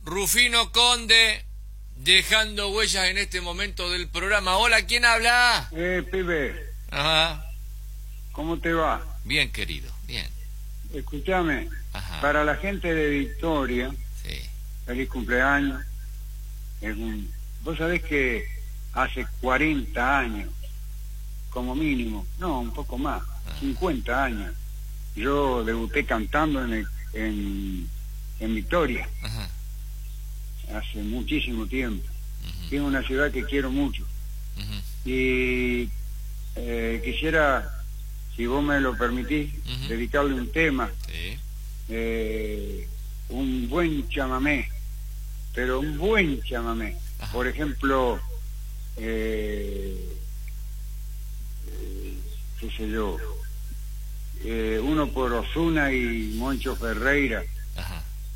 Rufino Conde, dejando huellas en este momento del programa. Hola, ¿quién habla? Pibe, Ajá. ¿cómo te va? Bien, querido, bien. Escúchame, Ajá. para la gente de Victoria, Sí. feliz cumpleaños. Vos sabés que hace 40 años, como mínimo, no, un poco más, 50 años, yo debuté cantando en Victoria, Ajá. hace muchísimo tiempo. Ujú. Es una ciudad que quiero mucho. Ujú. Y quisiera, si vos me lo permitís, Ujú. dedicarle un tema, Sí. un buen chamamé, pero un buen chamamé. Ajá. Por ejemplo, qué sé yo, uno por Ozuna y Moncho Ferreira,